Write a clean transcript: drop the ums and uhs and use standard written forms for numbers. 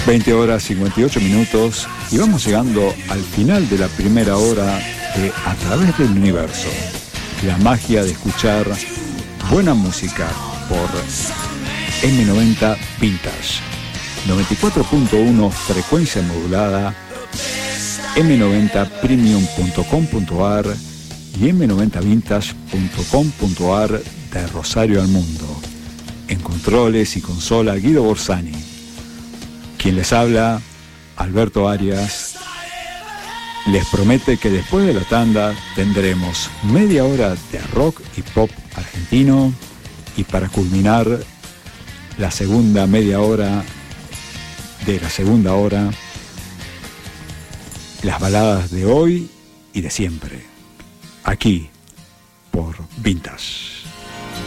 20 horas 58 minutos y vamos llegando al final de la primera hora de A Través del Universo. La magia de escuchar buena música por M90 Vintage. 94.1 frecuencia modulada, m90premium.com.ar y m90vintage.com.ar de Rosario al mundo. En controles y consola, Guido Borsani. Quien les habla, Alberto Arias, les promete que después de la tanda tendremos media hora de rock y pop argentino y para culminar la segunda media hora de la segunda hora, las baladas de hoy y de siempre, aquí por Vintage.